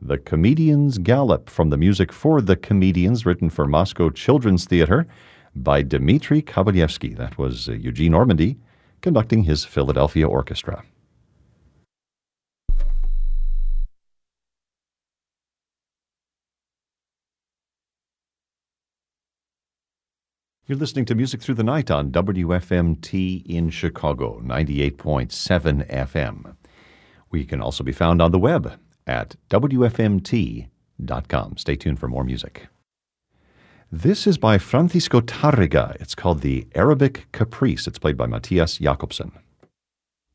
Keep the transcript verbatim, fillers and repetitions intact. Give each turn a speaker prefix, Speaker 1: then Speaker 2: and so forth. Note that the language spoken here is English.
Speaker 1: The Comedians' Gallop from the music for The Comedians, written for Moscow Children's Theater by Dmitri Kabalevsky. That was uh, Eugene Ormandy conducting his Philadelphia Orchestra. You're listening to Music Through the Night on W F M T in Chicago, ninety-eight point seven F M. We can also be found on the web at W F M T dot com. Stay tuned for more music. This is by Francisco Tarrega. It's called the Arabic Caprice. It's played by Matthias Jakobsen.